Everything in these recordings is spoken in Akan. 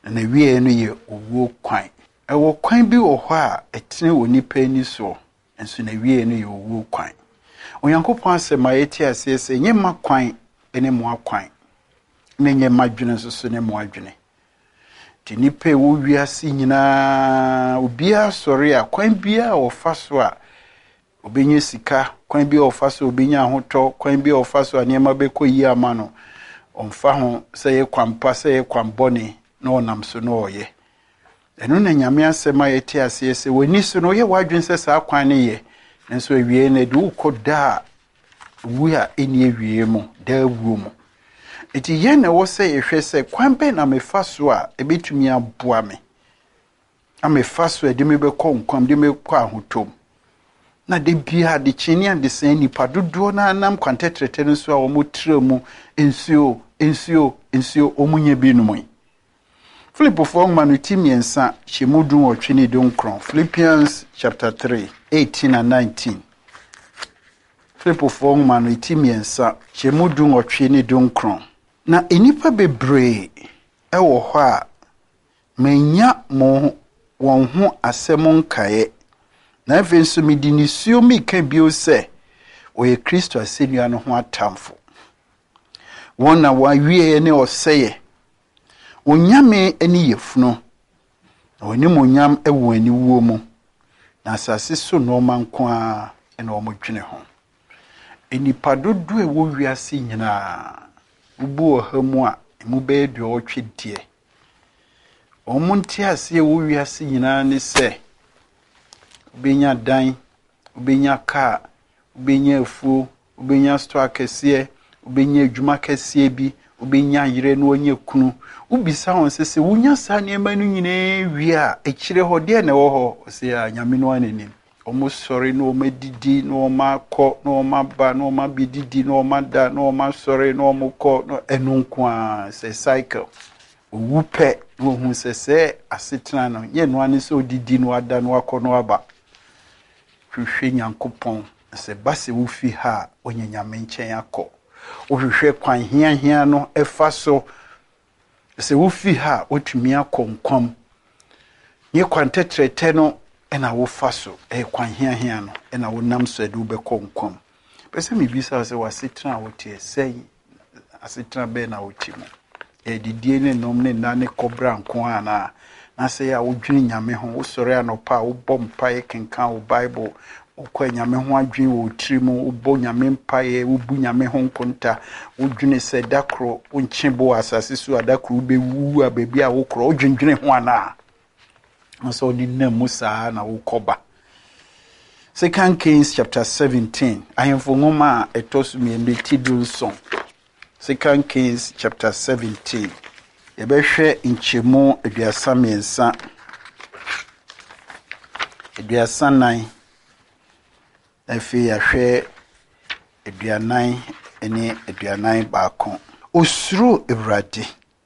na wie no ye owuo kwan ewo kwan bi wo hɔ a etene wɔ nipa ni so enso na wie no ye owuo kwan onyankopɔn asɛm a yɛti ase sɛ nyema kwan ene mo akwan na nyema dwene so ne mo adwene ti nipa wo wiase nyina obia sɔre a kwan bia wo fa so a obenye sika kwan bia wo fa so obenya ahotɔ kwan bia wo fa so a nyema bɛkɔ yi ama no omfa ho sɛ ye kwampa sɛ ye kwambɔne na onam so no oyɛ eno na nyame asɛm a yɛti ase sɛ wani so no yɛ wadwen sɛ saa kwan ne yɛ nso awie na de ukɔda wu a eni awie mu da wu mu eti yɛ na wo sɛ yɛhwɛ sɛ kwan bɛ na mefa so a ebetumi aboa me amefa so a de me bɛkɔ nkwam de me kɔ ahotom na de bia de kyini ande sɛ nipa dodo na nam kwantetrete no so a wɔn tra mu ensuo omunye binum Philippians manu timiensa shemudun otwini donkron Philippians chapter 3 18 and 19 Philippians manu timiensa shemudun otwini donkron na enipa bebre ewo hɔ a menya mo won ho asɛm nkae na afenso medi nisuo mi ka bio sɛ oye Kristo asɛnua no ho atamfo wona wa wie ne oseye onyame ani yefuno oni monyam ewo ani wuo mu na asase so no manko a ene omodwene ho enipa dodo ewo wiase nyina ubu ohamu a emu be de otwedie omunti ase ewo wiase nyina ne se obenya dan obenya kaa obenya afuo obenya store kese obenya adwuma kese bi obenya yire no onye kunu ubisa hon sese wunya sa niema no nyine wi a ekire ho de na wo ho se a nyame no anani omo sori no medidi no makọ no maba no mabididi no mada no masori no mokọ no enunko a se cycle owupe no hu sese asetena no ye no ani so didi no ada no akọ no aba hwehwe nyankopon se base wo fi ha onye nyame nchen akọ ohwehwe kwan hia no efa so se wo fi ha otumi akonkwam ye kwantetrete no ena wo fa so kwan hia no ena wo nam so ade wo bekonkwam pese me bisa se wasetena wo tie sei asetena be na wo timo didie ne nom ne na ne kobra nko ana na se ya wo dwene nyame ho wo sore anopa wo bompa ye kenkan wo bible ukwa nyame ho adwen wo trimu ubo nyame mpaye ubu nyame ho nkonta udwene se dakro unchebo asase so adakro bewu abebi a wo kro udwendwene ho ana so ni na musa na wo koba 2 Kings chapter 17 ahemfo ngoma etosu mi ndetidun song 2 Kings chapter 17 yebehwe nchemu aduasa miensa aduasa nan efi ahwe aduanan ene aduanan baako osuro ewrade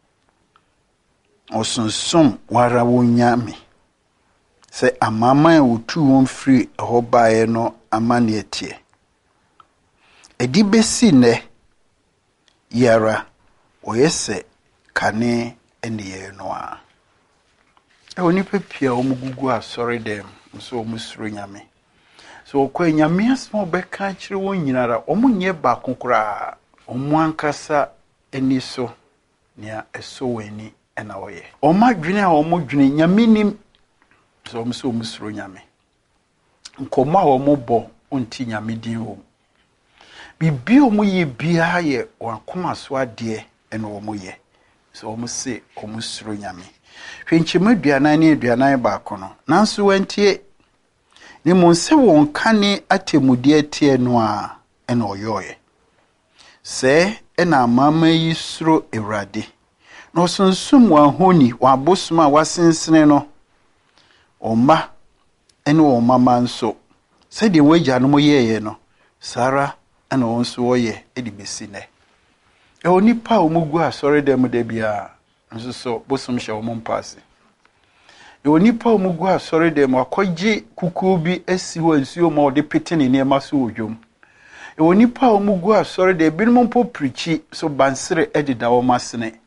osonsum wara wonyame se amama wotu won free ahobae no amane atie edi besi ne yara oyese kane ene no a oni pepia omugugu asori dem so omusuro nyame so kwa nyame asmo beka kire won nyinara omunye ba konkora omu ankasa eni so nia eso weni ena oye omadwene a omodwene nyame nim so omso omusuro nyame nkoma omobo onti nyame din ho bibi omuye bia ye wakoma so ade ena omuye so omse omusuro nyame hwenchema aduanan ne aduanan baako no nanso wantie ni monse won kane atemudie tie no a ena oyoye se ena amama yi suro ewrade no sonsum wa honi wa bosuma wasensene no oma ene o mama nso se de wagya no moyeye no sara ena onso oye edi besine onipa omugu asori dem de bia nso so bosum hye omompase onipa omugu asori dem akogye kuku bi asi ho nsuo ma ode petene ne ma so odwom onipa omugu asori de binum mpo prichi so bansere edida wo masene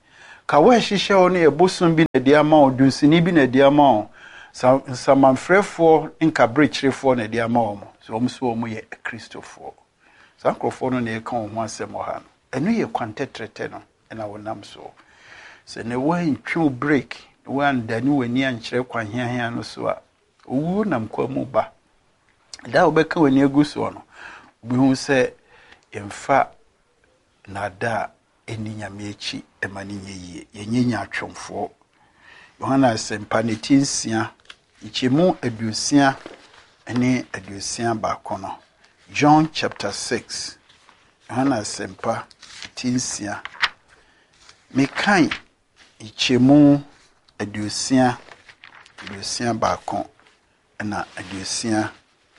Kawa hyehyɛ wo ne ebosom bi na de ama wo, dunsini bi na de ama wo. Samanfrɛfoɔ nkabrɛkyerɛfoɔ na de ama wo. So wɔn so wɔn yɛ Kristofo. Saa nkurɔfoɔ no na ɛka wɔn ho asɛm wɔ ha no. Ɛno yɛ kwantetrɛtɛ no ɛna wɔnam so. Sɛ ne wɔntwe break, wɔandane w'ani ankyerɛ kwan hiahia no so a, owuo nam kwa mu ba. Da wobɛka w'ani agu so no, obihu sɛ yɛmfa nada ɛni nyame akyi ɛma ne nyɛ yie. Yɛnyɛ nyaatwomfoɔ. Yohana Asɛmpa ne ti 6, nkyɛmu 60 ne 61 no. John chapter 6. Yohana Asɛmpa ti 6. Mekan nkyɛmu 60 61 na 66.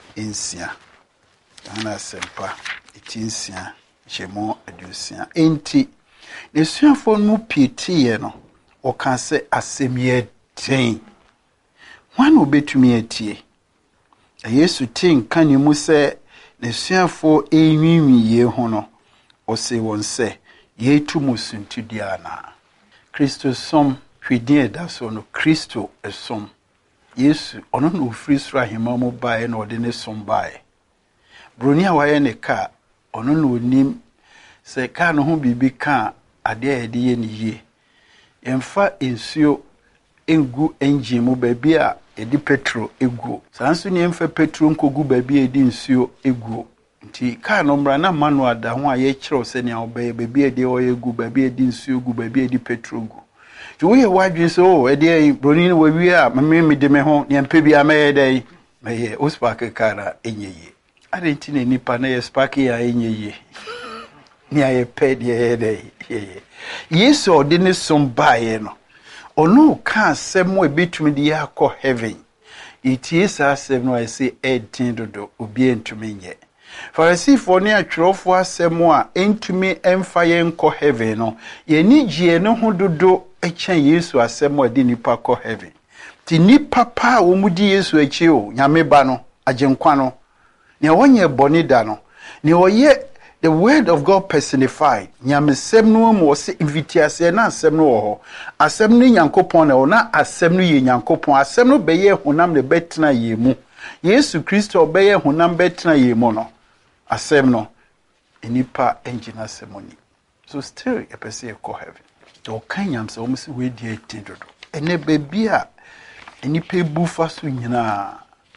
Yohana Asɛmpa ti 6 nkyɛmu 60. Enti nesuafo no pietiye no wɔka sɛ asɛm yɛ den. Hwan obetumi atie? Yesu te nka ne mu sɛ nesuafo enwiinwiye ho no, ɔse wɔn sɛ yɛtu mu suntudi ana. Kristo som hwedin ɛda so no, Kristo esom. Yesu ɔno na ofiri soro ahema mu bae na ɔde ne som bae. Broni a wayɛ ne ka ɔno na onim sɛ ka no ho bibi ka ade a yɛde yɛ ne yie. Yɛmfa nsuo engu engine mu baabi a yɛde petro egu. Saa nso ne yɛmfa petro nkogu baabi a yɛde nsuo egu. Nti ka no mmra na manual da ho a yɛkyerɛw sɛ nea ɔbɛyɛ baabi a yɛde ɔyɛ gu, baabi a yɛde nsuo gu, baabi a yɛde petro gu. Nti woyɛ wadwin sɛ o ɛde broni no wawie a me de me ho ne mpa bi amɛyɛ dɛ mɛyɛ ospark car na enye yie. Ade nti na nipa na yɛ spark ya enye yie. Ni ayɛ pɛ de yɛ dɛ. Yesu ɔde ne som baeɛ no, ɔno ka asɛm a ebetumi de yɛ akɔ heaven. Itie saa asɛm no ayɛ ɛdin dodo, obi entumi nyɛ. Farisifoɔ ne atwerɛfoɔ asɛm a entumi emfa yɛn kɔ heaven no, yɛni gye ne ho dodo ɛkyɛn Yesu asɛm a de nipa kɔ heaven. Ti nipa pa a wɔn di Yesu akyi o, nyame ba no, agyenkwa no, ne wɔnyɛ bɔne da no, ne ɔyɛ the word of God personified. Nyamesem no mo se invitiase na asem no wo ho. Asem no Nyankopon na na asem no ye Nyankopon. Asem no beye honam ne betena ye mu. Yesu Kristo beye honam betena ye mu no. Asem no enipa engina semoni. So still a person ko heaven. Do kan nyamse wo se we die tindodo. Ene baby a enipa ebufa so nyina.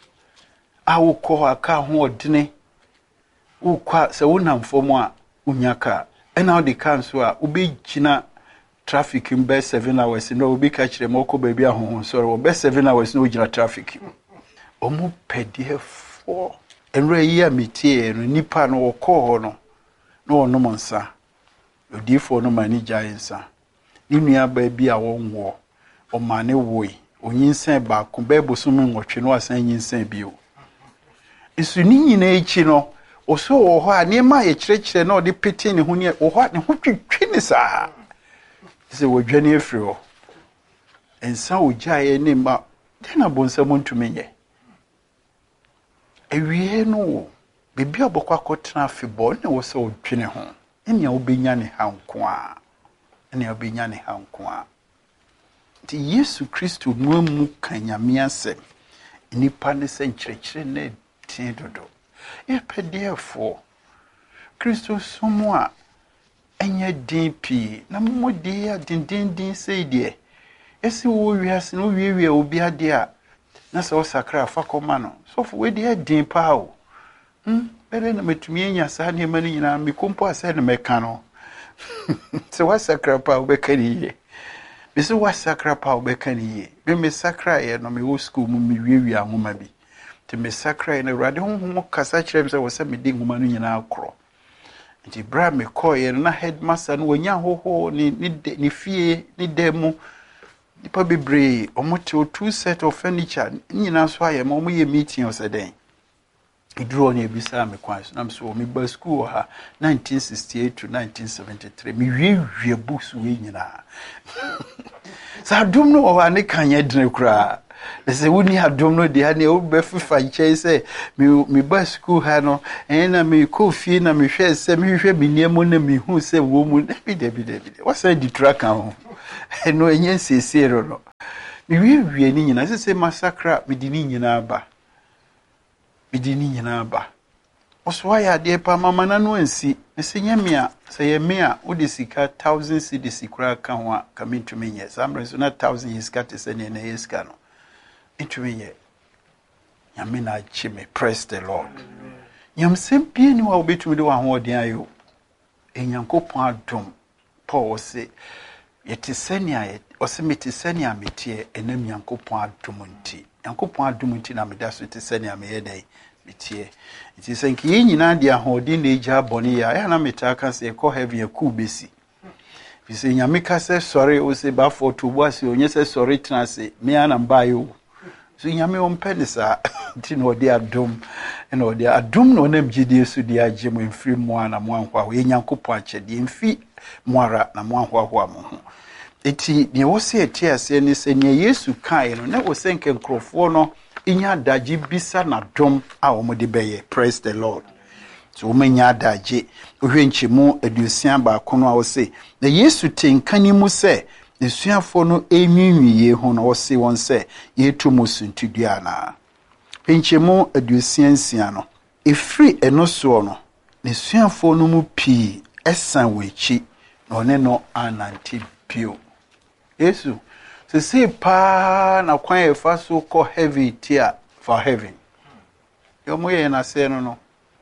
Awo ko aka ho odene. Ukwa se wonamfo mu a unyaka ena odi kan so a ubegina traffic mbe 7 hours no obi ka kire moko baabi ahohon so ro be 7 hours no ugina traffic omu pedie fo enre yi a metie no nipa no wokọ ho no na onom nsa odifo no mani giantsa ni nua baabi a wonwo o mane woi onyinsan ba ko bebo so mu nwotwe no asan nyinsan bio isu ni nyina echi no oso wo ho a ne ma ye kyerɛkyerɛ na ɔde pete ne ho ne wo ho ne ho twetwe ne saa sɛ wodwane afiri ho ensa ogyae ne ma de na bonsam ntumi nyɛ ewie no bibia bɔkɔ akɔtena afebɔ ne wo sɛ odwene ho ene a wobenya ne hanko a ti Yesu Kristo no mu kan nyame asɛm nipa ne sɛ nkyerɛkyerɛ na tin dodo epedefo Kristo somo a enye din pi na mmodi a din sei de esi wo wiase no wiewie obi ade a na sɛ wo sakra fa kɔma no so fo we de din pa o bere na metumi anya saa ne ma ni nyina me kompo asɛ ne meka no sɛ wa sakra pa wo bɛka ni ye bi sɛ wa sakra pa wo bɛka ni ye bi me sakra ye no me wo school mu me wiewie ahoma bi te me sakra ne rade honhom kasa kyerɛ me sɛ wo sɛ me de nhoma no nyina akoro nti bra me call ye na headmaster no wanya hoho ni fie ni demo nipa bebre omote o two set of furniture nyina so aye ma omoye meeting o sɛ den iduro ne ebisa me kwan so na so me ba school ha 1968 to 1973 me wie books we nyina sa dum no o ne kan ye dene kura Say we ni adom no de ha ne obefifa nche say me ba school ha no na me ko fie na me hwe say me hwe me niemo na me hu say wo mu debi what say the track ho no enye sesero no me wie ni nyina say massacre me di ni nyina aba Oswa ya de pa mama na no ansi nsenye me a say ye me a wo de sika 1000 cedis kura ka ho a ka mentumi nye samre so na 1000 yiska te se ne na yiska no entumi nye nyame na chime praise the Lord nyam sempie ni wa obetumi de wa ho odin ayo enyankopon adom Paul say yete senia ye osemete senia metie enam yankopon adom nti yankopon adom nti na meda so te senia me ye dai metie nti senki ye nyina de ahodi na eja boni ya na metaka se ko heavy ku besi fi se nyame ka se sorry o se ba for to boase onye se sorry transe me ana mbayo so nyame on penisa nti no de adom na ode adom no nam gidie so de agye mo mfiri mo ana mo anhwa ye nyankopon akyede mfi moara na mo anhwa ho ho eti ne wo se etia se ne se ne Yesu kai no na wo se nkenkrofo no inya daji bisa na dom a omode beye praise the Lord so umenya daji ohwenchimu adusian ba kono a wo se na Yesu tenkani mu se nesuafo no enwinwiye ho na wo se won se yetu musuntudua na penchemu adusian sia no efri eno so no nesuafo no mu pi esan wechi na one no ananti pio Yesu se pa na kwan e fa so ko heavy tia for heaven yo moye na se no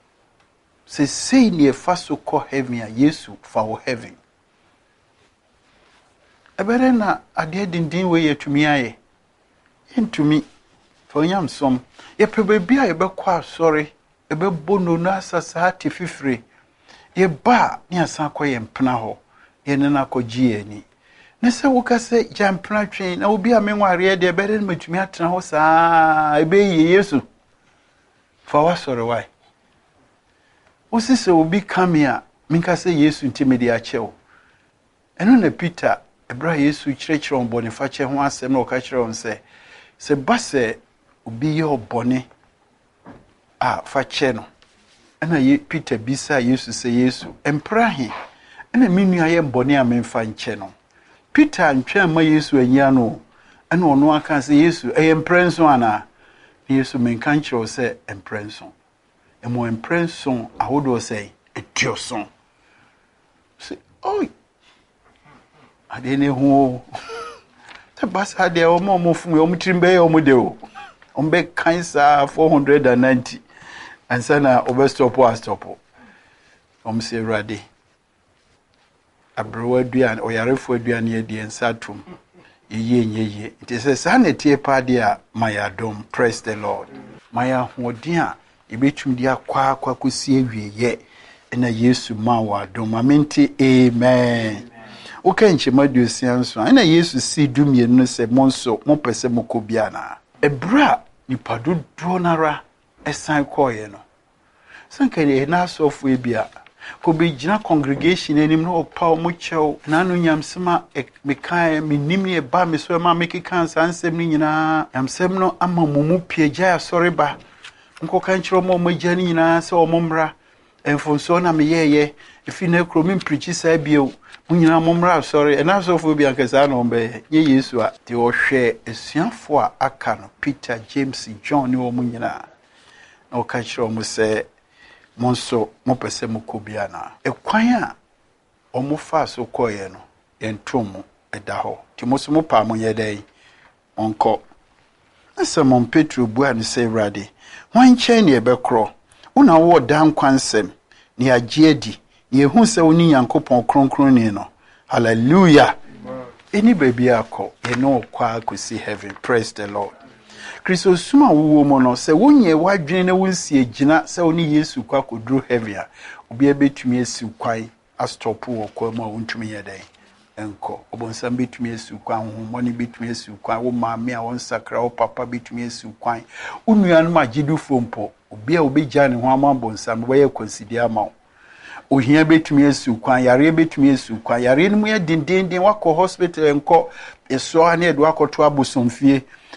se ni e fa so ko heaven ya Yesu for heaven ebere na ade dindin we yetumi aye entumi for nyam som ye pebebi a ye be kwa sori e be bono na asasa ati fifire ye ba ni asan ko ye mpena ho ye ne na ko gie ni Nese wukase jampna twen na obi a menware de bere matumi atena ho saa ebe ye Yesu fa wasore wai Osise obi come a minkase Yesu ntimedi a chewo eno na Peter ebra Yesu kyerɛkyerɛ on bone fa kye ho asɛm na ɔka kyerɛ on se base obi ye obone a fa kye no ena Peter bisa Yesu se Yesu emprahe ena minu aye mbone a memfa nkye no Peter ntwa ma Yesu anya no ena ono aka se Yesu emprenso ana Yesu menka nkyerɛ se emprenso emo emprenso ahodo se etioson se oi ade ne ho te basa de o mo fun o mtrimbe o mo de o ombe kansa 490 ansana obestopo astopo se rade abrowa duan oyarefo duan ye de ensatum yeye it is a sanity party a mayadom praise the Lord maya hodin a ebetumi dia kwa kosi awieye na Yesu ma wa dom amenti amen okay nchema dusian so na Yesu si dumie no se monso mo pese mokobia na ebra nipado dronara esan koye no sanka ne na sofu ebia ko be gina congregation enim no opa mo chew na no nyamsema mekan menim ne ba me so ma make kansa ansem ni nyina nyamsem no ama mumu piagya asore ba nko kan kiro mo magya ni nyina se o momra enfonso na meyeye efi na kro me preach sa bio mo nyina momra asore na asofo bi ankasa na ombe ye Yesu a te o hwe esuafo a aka no Peter James John ni o mo nyina na o ka kiro mo se monso mo pese mokobia na ekwan a omofa so koye no entomo eda ho ti moso mo pa mo yedai onko asa mon Petro bua no se rade wan chen ne ebekro una wo dan kwansem ne agiedi ne ehu se oni Yankopon kronkron ni no hallelujah eni baby akọ ye no kwa akosi heaven praise the Lord Kristo suma wo mo no se wonye wadwene na wonsi agina se oni Yesu kwa kodru heaven a obi ebetumi esi kwai astopu wo kwa ma wontumi yedai enko obonsam betumi esi kwa honhomoni betumi esi kwa wo maame a won sakra wo papa betumi esi kwa unuanu majidu fompo obi a obegya ne ho amabonsam wo ye consider ama ohia betumi esi kwa yare betumi esi kwa yare no mu ye dindindin wakọ hospital enko eso ane edu akoto abosomfie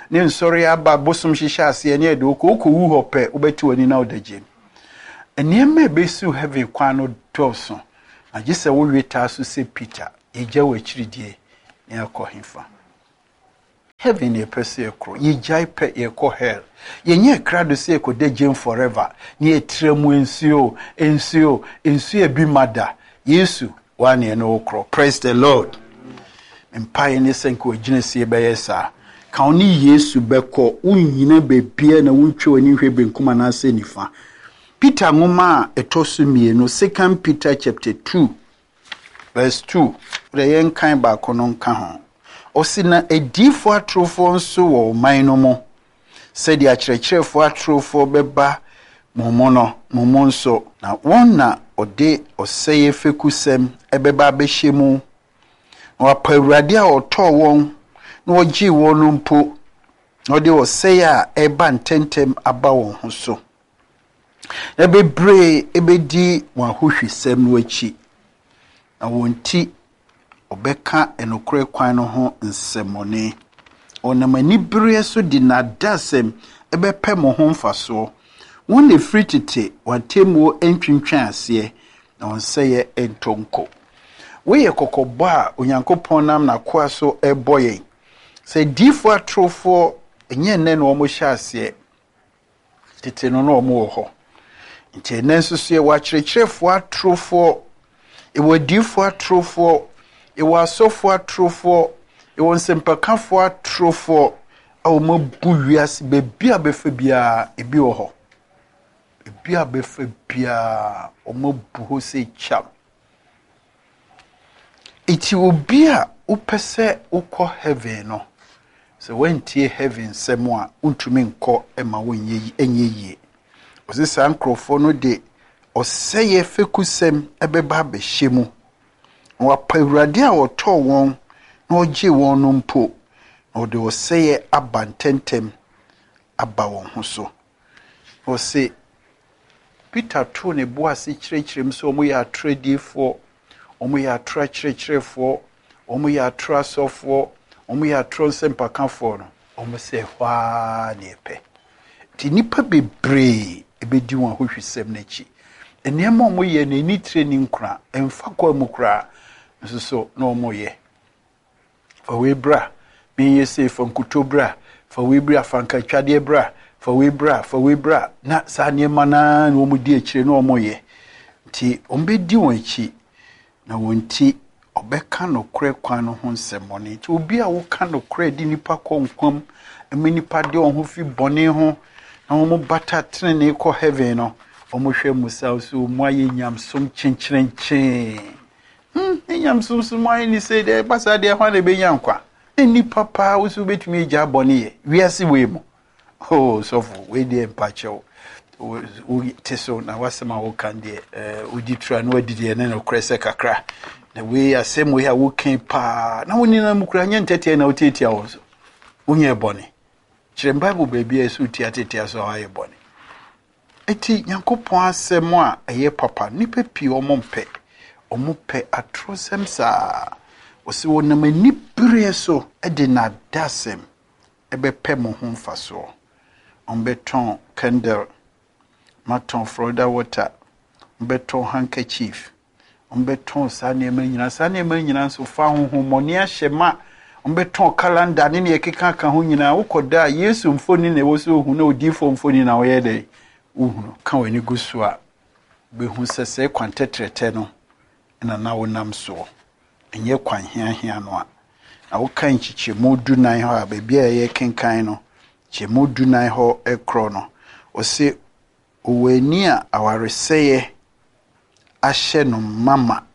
ne nsɔre aba bosom hyehyɛ aseɛ ne ɛde wokɔ wu hɔ pɛ wobɛti w'ani na wodagye nneɛma ebesiw heaven kwan no dɔɔso na gye sɛ wowie taa so sɛ Peter yɛgya wɔ akyiridie ne akɔ hefa heaven yɛpɛ sɛ yɛkorɔ yɛgyae pɛ yɛkɔ hell yɛnyɛ krado sɛ yɛkɔda gyem forever ne yɛtrɛ mu nsuo bi mada Yesu wane no wokorɔ. Praise the Lord. Mpae ne sɛ nka ogyina sie bɛyɛ saa ka wo ne Yesu bɛkɔ wonyina bebia na wontwe w'ani hwɛ benkum anaasɛ nifa. Peter ngoma a ɛtɔ so mmienu 2 Peter chapter 2 verse 2 re yɛnkan baako no nka ho ɔsi na edifo atrofo nso wɔ ɔman no mu sɛde akyerɛkyerɛfo atrofo bɛba momo nso na wɔn na ɔde ɔsɛe fekusɛm ɛbɛba abɛhyɛ mu na wapa Awurade a ɔtɔɔ wɔn na ɔgye wɔn no mpo na ɔde ɔsɛe a ɛba ntɛntɛm aba wɔn ho so na bebree ebedi wɔn ahohwisɛm no akyi na wɔn ti ɔbɛka enokore kwan no ho nsɛmɔne ɔnam anibere so di nadasɛm ɛbɛpɛ mo ho mfasoɔ wɔn na firi tete wɔatemuo ntwintwan aseɛ na wɔn sɛyɛ ntonko woyɛ kɔkɔbɔ a Onyankopɔn nam na koa so ɛbɔ yɛn sɛ difo atrofo enye nne na wɔn hyɛ aseɛ tete no na wɔn wɔ hɔ nti nne nso so yɛ wɔakyerɛkyerɛfo atrofo ɛwɔ difo atrofo ɛwɔ asɔfo atrofo ɛwɔ nsɛmpakafo atrofo a wɔn bu wiase beebi a bɛfa biara ebi wɔ hɔ ebi a bɛfa biara wɔn bu hɔ sɛ kyam iti obi a wopɛ sɛ wokɔ heaven no sɛ wantie heaven sɛm a wontumi nkɔ ɛma wonyɛ yie ɔsi saa nkrɔfo no de ɔsɛyɛ fekusɛm ɛbɛba abɛhyɛ mu wapa Awurade a ɔtɔɔ wɔn na ɔgye wɔn no mpo na ɔde ɔsɛyɛ aba ntɛntɛm aba wɔn ho so ɔsi Peter to ne bo ase kyerɛkyerɛm sɛ ɔmo yɛ atradiefoɔ ɔmo yɛ atrakyerɛkyerɛfoɔ ɔmo yɛ atrasɔfoɔ ɔmo yɛ atronsɛmpakafoɔ no ɔmo sɛ hwaa ne ɛpɛ ti nipa bebree ebedi wɔn ahohwisɛm n'akyi nneɛma ɔmo yɛ n'ani tire ne nkura ɛmfa kɔ mu kura nso so na ɔmo yɛ fa webra menyɛ sɛ fa nkuto bra fa webra fa nkatwadeɛ bra fa webra na saa nneɛma na ɔmo di akyire na ɔmo yɛ nti ɔmo bedi wɔn akyi na wɔn ti ɔbɛka no korɛ kwan no ho nsɛmɔne nti obi a woka no korɛ di nipa kɔ nkwam eme nipa de ɔn ho fi bɔne ho na ɔmo bata trene kɔ heaven no ɔmo hwɛ musa so mo ayɛ nyamsom kyenkyerenkyen nyamsom so mo ayɛ ni sɛ de basa de hwa na be nyankwa nipa pa wo so betumi gya bɔne yɛ wiase we mu sɔfo we de mpakyɛw wo teso na wasema wo kan de odi tra no adidi ne no korɛ kakra na we asem we a wo kan pa na woni na mukura nya ntete na wotetia wo so wonye bɔne kyerɛ Bible baby esu tiatetia so ayɛ bɔne eti Nyankopɔn asɛm a ɛyɛ papa nipa pii ɔmo pɛ atrosɛm saa osi wonam anibere so ɛde na dasɛm ɛbɛpɛ mo ho mfasoɔ ɔmbɛtɔn candle maton Florida water ɔmbɛtɔn handkerchief ɔmbɛtɔn saa nneɛma nyina nso fa honhommɔne ahyɛ ma ɔmbɛtɔn calendar ne yɛkeka ka ho nyina wokɔda Yesu mfoni na ɛwɔ so ohu na odifo mfoni na wɔyɛ dɛ uhu ka wani gu so a behu sɛ kwantetrɛtɛ no na wonam so ɛnyɛ kwan hia no a na woka nchichemu dunan hɔ a baabi a ɛyɛ kenkan no chemu dunan hɔ ɛkorɔ no ɔse owani a awaresɛyɛ ahyɛ no mama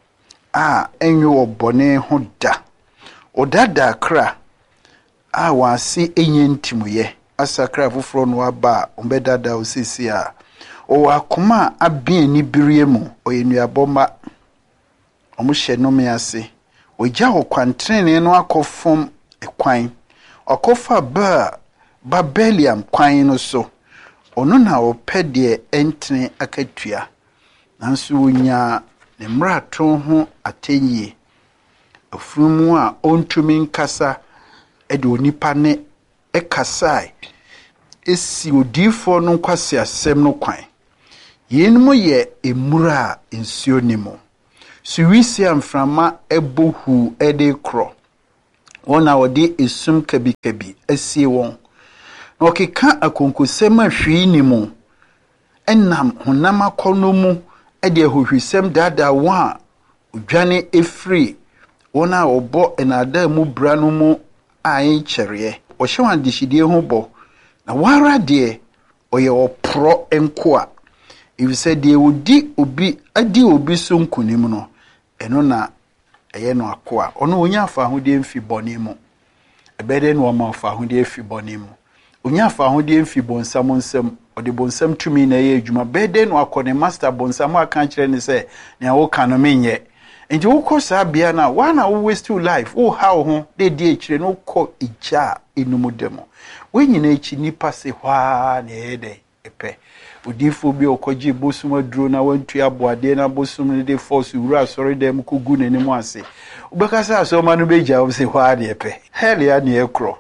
a enyo obone ho da odada kra a wase enye ntimuye asakra foforo no aba ombedada osisi a o akoma abien ni birie mu oyenuaboma omuhye no me ase ogya okwantrene no akofom ekwan okofa Babeliam kwan no so ono na opede entene akatua nanso wonya ne mrato ho atenye afurumu a ontumi nkasa ede onipa ne kasai esi odifo no kwase asem no kwan yenmu ye emura ensio nimo suwisi amframa ebohu ede kro wona wode esum kabi asie won na okeka akonkosem ahwi nimo enam honam akono mu ede ahohwisem dada wa odwane efri wona obo enada mu bra no mu ayi kyereye o hyewan dishidie ho bo na wara de oye opro enko a if said de odi obi so nkunim no eno na eye no akoa ono onya afa ahode mfi bone mu ebede no ma afa ahode mfi bone mu onya afa ahode mfi bonsam nsam ode bonsam tumi na ye adwuma bede no akone master bonsam aka kire ne se na wo kanu menye enti wo kosa bia na wana wo waste your life wo how ho de die kire no ko ija enumu demo we nyina echi nipa se hwa na ede epe odifo bi okoji bosum aduro na wantu aboade na bosum de force wura sori dem kogu nanim ase ubekasa asoma no beja wo se hwa de epe hell ya na ekro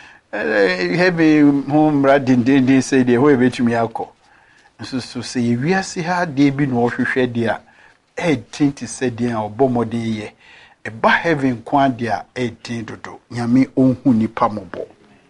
hebe hom radindin say de ho ebetumi akọ so se wiase ha de bi no hwehwe de a tinti se de a obomode ye eba heaven kwa de a tin dodo nyame onhu nipa mobo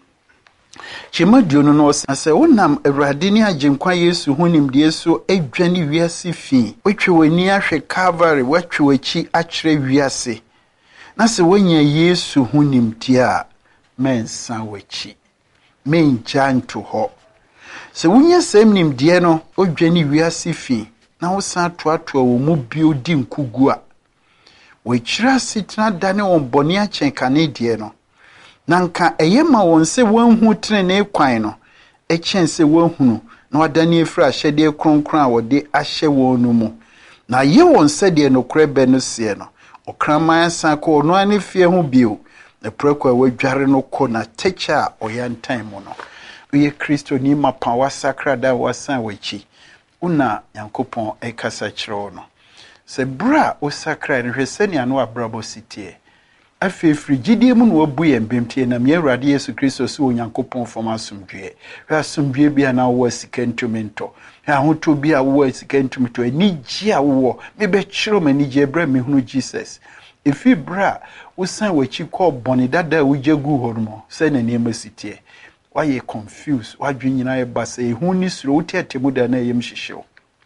chemadio no no se wonam awrade ni agenkwa Yesu hunim de so adwane wiase fi wetwe wani ahwe Calvary wetwe wachi akere wiase na se wonya Yesu hunim ti a mensa wachi menjanto ho se wonya sem nim de no odwane wiase fi na wo san toatoa wo mu bio di nkugu a wechira sitna dane won bone a chenkane de no nanka eyema won se wanhu trene kwan no echen se wanhunu na wadane efra hyede kronkron a wode ahye won no mu na ye won se de no korebe no se no okraman san ko no ani fie ho bio na preko wadware no ko na techa oyantan mu no we Kristo ni mapa wasakra da wasan wachi una yankopon ekasa kire no se bra osakra ne hwesani ano abrabo sitie afi frigidie mu no wabu ye mbemtie na me Awurade Yesu Kristo so onyankopon fom asomdwe hwa asomdwe bia na wo asikantumento hwa hoto bia wo asikantumento anigye a wo me be kyiro manigye bra me hunu Jesus ifi bra usan wachi ko boni dada wujegu horumo se na niema sitie waye confused wadwe nyina ye basa ehu ni suro wotiatemu da na yem hyehyew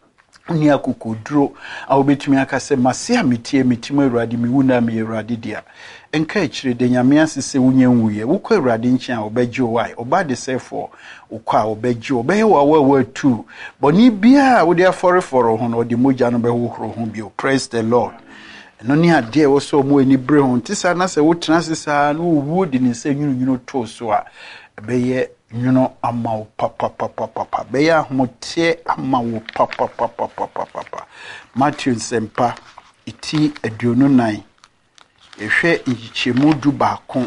ni akukoduro a obetumi akase mase ametie metimu Awurade miwuna me Awurade dia enka ekire de nyame asese wunyenwuye wukọ Awurade nchi a obegye wai obade sefo ukọ a obegye obeye wa tu boni bia wo de aforeforo ho no de mogya no behohoro ho bio. Praise the Lord. No ni ade wo so mo ani bre ho ntisa na se wo tena sesa no wuo de ni se nyunu to so a beye nyuno ama papa beye ahote ama wo papa Matthew sempa iti aduonu nan ehwe nchichemu du baako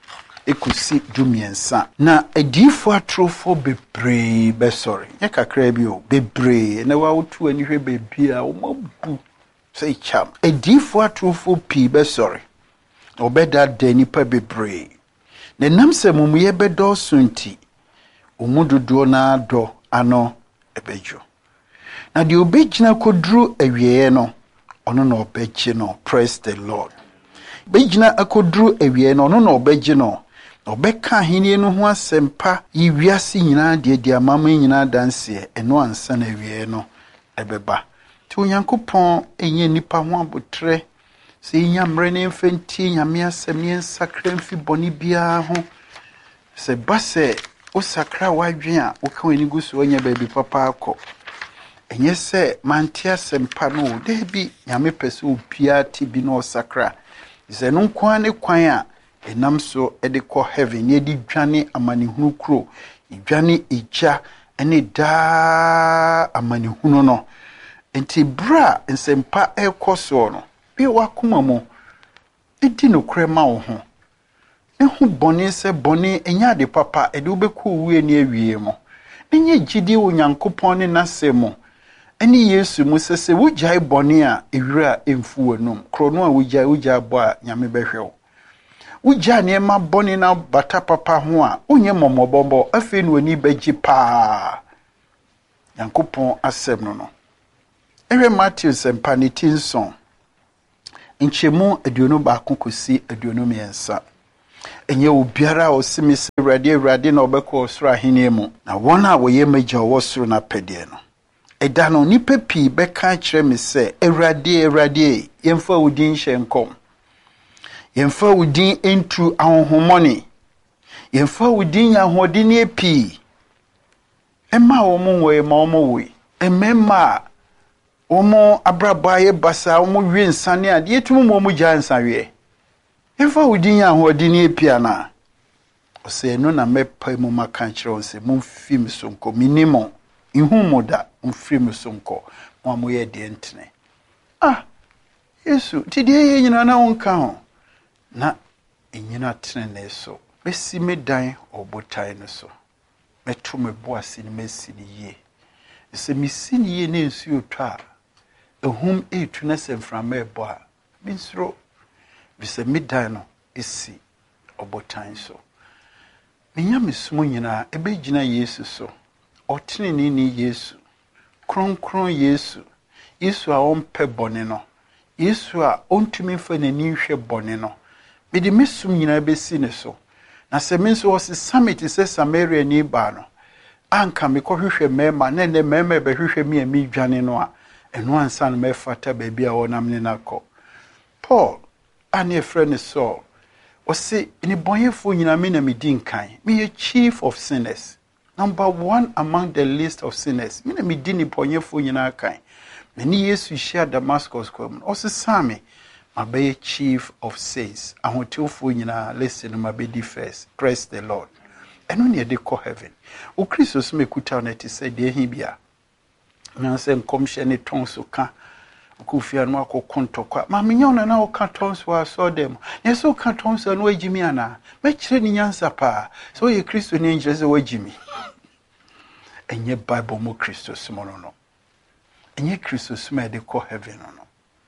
ekusi du miensa na adifo atrofo bebre be sorry ye kakra bi o bebre na wa wotu ani hwe bebi a wo mabu say cham adifo atrofo pi be sorry obeda dani pa bebre na namse mumuye bedo sunti umududo na do ano ebejo na de obegina kodru awieye no ono na obegye no. Praise the Lord. Begina akodru awieye no ono na obegye no obeka ahenie no ho asempa yiwiase nyina de amama nyina danse eno ansa na awieye no ebeba ti onyankopon enye nipa ho abotre se nyamre ne mfenti nyame asem ne nsakra mfi boni bia ho se base osakra wadwen a woka wani gusu onya baby papa akọ enye se mantia sempa no de bi nyame pese opia ti bi no osakra ze no kwan ne kwan a enam so ede ko heaven ye di dwane amanehunu kro idwane eja ene da amanehunu no enti bra nsempa ekoso no bi wakoma mo edi no krema wo ho ehu boni se boni enya de papa ede obeku wuye ni awie mo enye gidi onyankopon ne nasemo eni Yesu mu sese wujai boni a ewira emfu wonum krono a wujai bo a nyame behwew Uja niema boni na bata papa ho a onye momobombo afi no ani bagi pa. Yankopon asem no no. Ewe Matthew sempa ne tinson. Nchemu aduonu baako kosi aduonu miensa. Enye obiara osimi se Awurade na obekọ osoro ahene mu. Na wona woye magya osoro na pede no. Eda no nipa pii beka kire me se Awurade yemfa udin hyenkom. Yemfa udin entu ahonhomoni. Yemfa udin yahodin epi. Emma omo we ma omo we. Emma omo abrabaye basa omo wi nsane ade etum mo mu gya nsawe. Yemfa udin yahodin epi ana. Ose no na mepa mu maka kire onse mumfi msonko minimo. Ihumoda mfiri msonko mo amoye de entene. Yesu tidie ye nyina na wonka ho. Na enyina tene so besi medan obotai no so meto meboase ni mesi ni ye se mesi ni ye ne nsu otwa ehum etu na semframa ebo a binsro bise medan no esi obotai so menya mesumo nyina ebegina Yesu so otene ni Yesu kronkron Yesu a ompe bone no Yesu a ontumi fa nani hwe bone no Mede mesum nyina besi ne so. Na se me so was summit se Samaria ni ba no. Anka me ko hwehwe mema na ne mema be hwehwe me ami dwane no a. Eno ansa no me fata ba bia wonam ne nakọ. Paul ane friend so was ni bonyefo nyina me na medi nkan. Me a chief of sinners. Number 1 among the list of sinners. Me na medi ni bonyefo nyina kan. Me ni Yesu share Damascus kwam. Osesame Mabe chief of saints. Ahoteofo nyina listen mabedi first. Praise the Lord. Eno ne de ko heaven. O Kristo so mekuta na ti say de hi bia. Na se nkomhye ne tonso ka. Ku fia no akokontokwa. Ma menya na o ka tonso aso dem. Ne so ka tonso no agimi ana. Me kire ni nyansa pa. So ye Kristo ne njire se wagimi. Enye Bible mo Kristo so no. Enye Kristo so me de ko heaven no.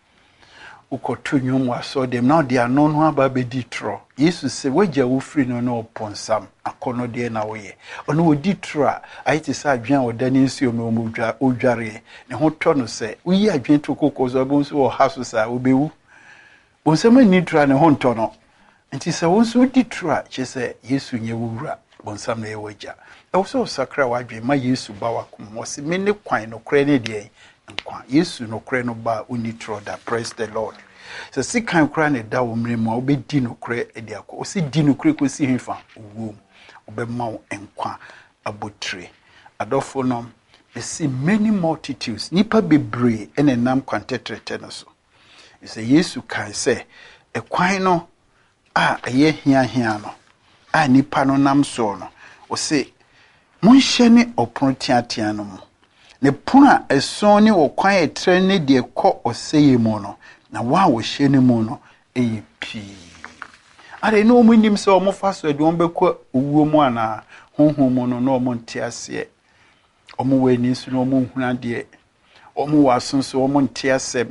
Ukoto nyumu aso dem na de anono aba bedi tro Yesu se wagya wo free no na oponsam akono de na woye ono odi tro a ayiti sa adwen odani nsuo me omudwa odware ne ho to no se uyi adwen to kokozo bonso wo haso sa obewu bonsama ni tro ne ho nto no nti se wonso odi tro a che se Yesu nye wura bonsam na ye wagya e so sakra wadwen ma Yesu ba wakom wo se me ne kwan no kre ne de nkwa Yesu no kre no ba uni tro da. Praise the Lord. So si kan kra ne da wo mre mu obedi no kre edi akọ o si di no kre ko si himfa owo obema wo nkwa abotre adofo no we see many multitudes nipa bebre ene nam kwantetrete no so ise Yesu kan se ekwan no a eye hia no a nipa no nam so no o se monhye ne opon tiatia no mu ne puna esoni wo kwan etre ne de kọ oseye mu no na wa wo hye ne mu no pi are no mu nim se o mo fa so de on bekọ owuo mu ana honhom mu no no mo nte ase o mo we ni su no mo huna de o mo wasonso o mo nte ase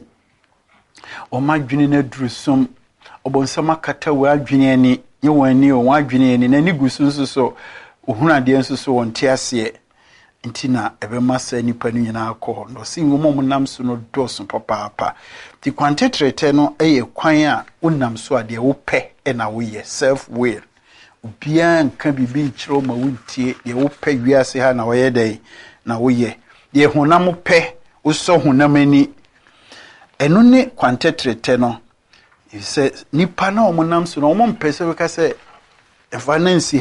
o ma dwene na durusum o bonsama kata wa adwene ani ye wani o wa adwene ani na ni gusunso so o huna de nso so won nte ase Intina ebe masa nipa ni nyina akọ no si ngomom nam so no doso papa ti kwantetrete no eye kwan a wonam so ade wo pɛ na wo ye self will obia nka bibi nkyerɛ ma wontie de wo pɛ wiase ha na wo ye dai na wo ye de honam pɛ wo so honam ani eno ne kwantetrete no ise nipa na wo nam so no wo mpɛ sɛ ka sɛ efa nansi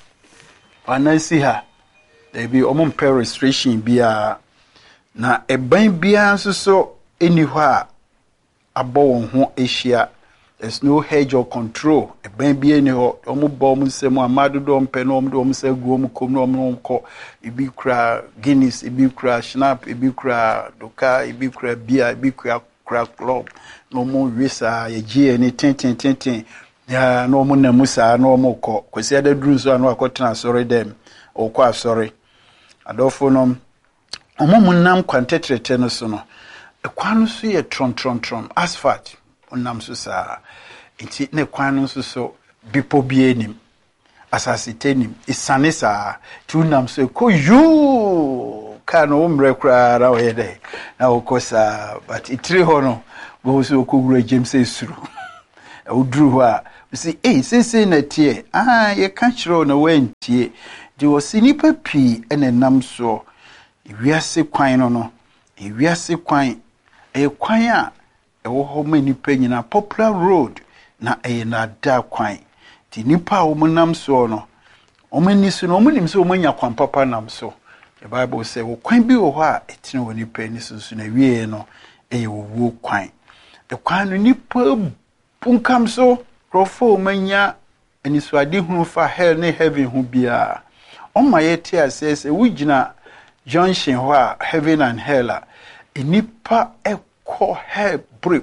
ha Ebi omon per restriction bia na eban bia nso so eni ho a abo won ho ehia. There's no hedge or control. Eban bia ni ho omo bo mo nsem amado do mpe no omo do se gu omo kom no omo ko ebi kra Guinness, ebi kra Schnapp, ebi kra Doka, ebi kra bia, ebi kra club no mo wisa ye gie ni ten ya no mo namusa no omo ko kwesi adaduru so anu akotena sorry dem okwa sorry adofo no omomunam kwantetrete no so no ekwan no so ye tron asphalt onam so sa enti ne kwan no so bipo bi anim asasite nim isane saa tu nam so ko yu ka no umre kra ra we dey na okosa but itiri ho no go so okogura James esuru uduru ho a si sese na tie ye ka kiro na wantie di osinipa pi ene nam so ewiase kwan no ewiase kwan kwan a ewo ho manipa nyina popular road na na da kwan ti nipa o munam so no o mani so no munim so o manya kwan papa nam so the Bible say wo kwan bi wo ho a etine wo nipa ni so na wie no wo kwan the kwan no nipa punkam so krofo manya ani so ade hunu fa hell ne heaven hu bia o ma yete asese wugina junction ho a heaven and hell a nipa ekọ hell break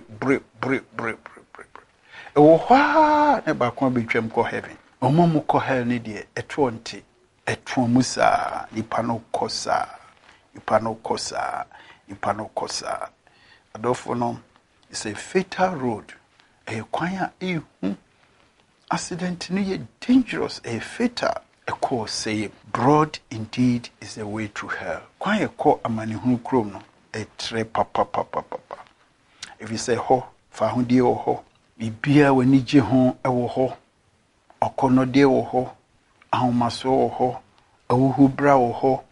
ewo hwa ne ba kon betwam ko heaven omo ko hell ne de eto nte eto musa nipa no kosa adofo no is a fatal road kwan a accident ni dangerous fatal course say broad indeed is the way to hell kwan ko amani hu krom no tre papa if you say ho fa hu die ho bibia wani je ho ewo ho okono de wo ho ahomaso wo ho awuhu bra wo ho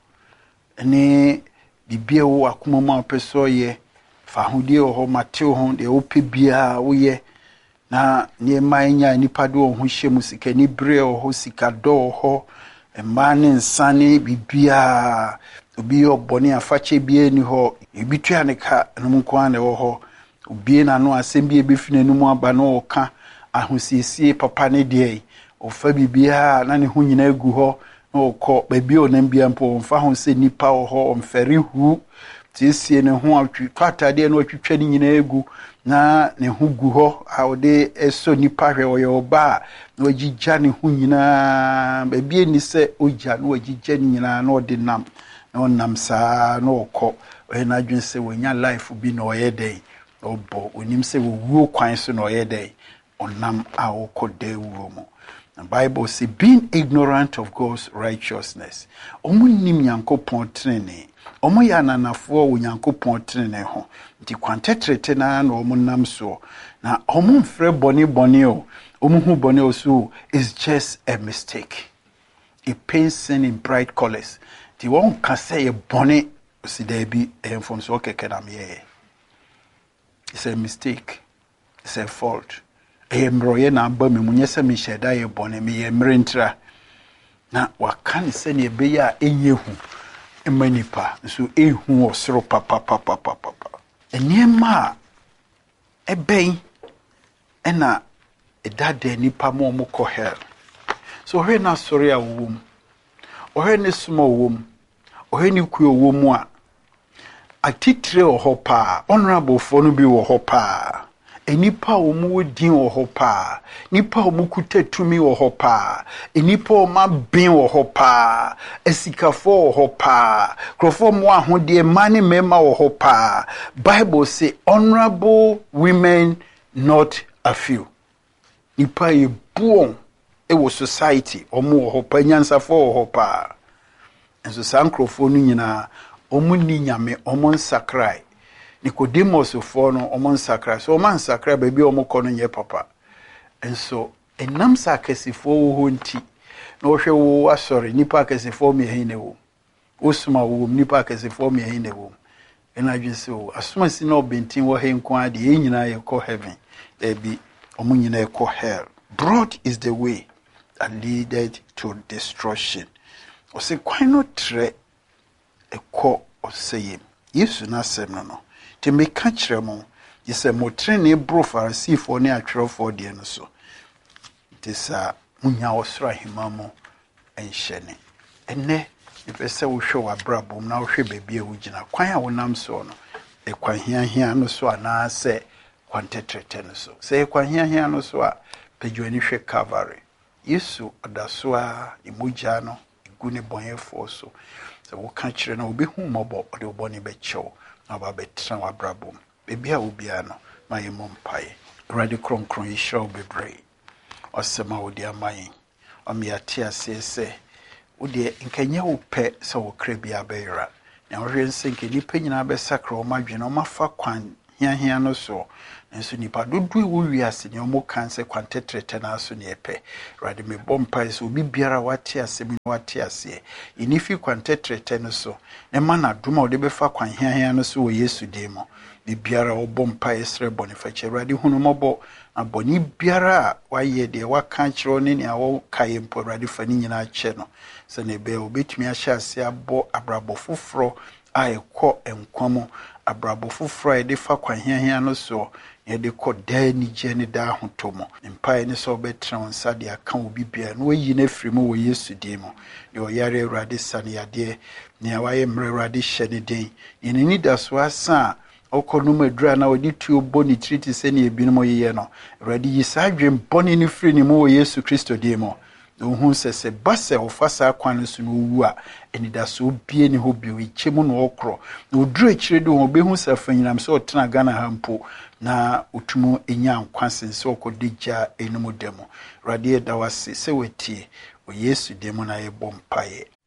ne bibia wo akoma ma peso ye fa hu die wo ho mate wo ho de wo pe bia wo ye na ne manya nipa do ho hyemu sika ni bre wo ho sika do ho emane nsane bibia obi obone afache bia ni ho ebitua ne ka no nkwan ne wo ho obi na no asem bia befina no mu aba no oka ahosiesie papa ne de ofa bibia na ne ho nyina egu ho na okọ babi onam bia mpo mfa ho se nipa wo ho omfere hu tiesie ne ho atwatade no atwitwa ne nyina egu na ne ho gu ho awde eso nipa hwe wo yoba na ogigya ne ho nyina babi ni se ogya na ogigya ne nyina na ode nam na onam saa na okọ na adwen se wonya life bi na oyedey obo onim se wo kwan so na oyedey onam a okode wo mu. The Bible says, being ignorant of God's righteousness. Omu nim Nyankopon trene. Omu ya nanafo wo Nyankopon trene ho. Nti kwantetrete na omu nam so. Na omu mfre boni o. Omu hu boni o so is just a mistake. It paints sin in bright colors. Ti won ka say e boni si there be from so keke na me. It's a mistake. It's a fault. Mroye na aba me munyesa me sheda ye bone me ye mrentra na wakane se ne be ya enyehu emanipa so ehu osoro papa enyema eben ena edade nipa mo mo ko hell so he na sori a wom ohe ne sumo wom ohe ni kuo wom a atitre ohopa honorable for no bi wo hopa enipa omu din wo hopa nipa omu kutatumi wo hopa enipa oma bin wo hopa esikafo wo hopa krofo mo ahode mane mema wo hopa Bible say honorable women not a few nipa e buon e wo society omu wo hopa nyansafo wo hopa enso sankrofo no nyina omu ni nyame omu nsakrai Nicodemus for no omon sakra so man sakra baby omoko no nye papa enso enam sakasifo wo nti na ohwe wo asori nipa akasifo me hine wo osuma wo nipa akasifo me hine wo ena dwese wo asuma si na obentin wo he nko ade enyina ye ko heaven ebi omunyina ye ko hell. Broad is the way that leaded to destruction. Ose kwan no tre ekọ oseyem Yesu na sem no te me ka kire mo yese mo trene bro farisifo ne atwerofo de no so te sa munya osra himamo enhyene enne epese wo hwe wa brabom na wo hwe baabi a wo gina kwan a wonam so no e kwan hia no so ana se kwan tetrete no so se kwan hia no so a pedwani hwe Calvary Yesu odaso a imugya no igu ne bonyefo so se wo ka kire na obi hu mobo ode oboni be chew na ba betra wa brabom bebia obia no ma yemo mpae radi kronkron yishra obebrei ɔsɛma wo de amayin ɔmeate ase sɛ wo de nkanya wo pɛ sɛ wo kra bi abɛyera na wohwɛ nsɛ nke nipa nyinaa bɛsakra ɔma adwene ɔma fa kwan hiahia no so nso nipa dodoɔ wo wiase ne ɔmo kan sɛ kwantetrete na so ne ɛpɛ rade me bɔ mpae sɛ obi biara wate asɛm ni wate aseɛ inifi kwantetrete no so ne ma na dom a wode bɛfa kwan hiahia no so wɔ Yesu din mu ne biara wɔbɔ mpae srɛ bɔne fakyɛ rade hunu mɔbɔ na bɔne biara a wayɛ deɛ waka kyerɛ ne nea wɔkae mpo rade fa ne nyinaa kyɛ no sɛ ne bɛɛ wobɛtumi ahyɛ ase abɔ abrabɔ foforɔ a ɛkɔ nkwa mu abrabɔ foforɔ a yɛde fa kwan hiahia no so yɛde kɔ daa nigye ne daa ahotɔ mu mpae ne sɛ wobɛtena wo nsa de aka wo bibia na wayi no afiri mu wɔ Yesu din mu deɛ ɔyare Awurade sa ne yadeɛ nea wayɛ mmerɛ Awurade hyɛ ne den yɛne nida so asa a ɔkɔ no madura na wɔde tuo bɔ ne tiri te sɛ ne ebinom yɛyɛ no Awurade yi saa adwen bɔne no firi ne mu wɔ Yesu Kristo din mu na wohu sɛ ba sɛ ɔfa saa kwan no so no wu a anidasoɔ bie ne hɔ bio ɛkyɛ mu na ɔkorɔ na ɔduru akyire de wɔn bɛhu sɛ afanyinam sɛ ɔtena Ghana ha mpo na otumu enya nkwa sen sɛ ɔkɔde gya enum da mu Awurade yɛda wo ase sɛ watie wɔ Yesu din mu na yɛbɔ mpaeɛ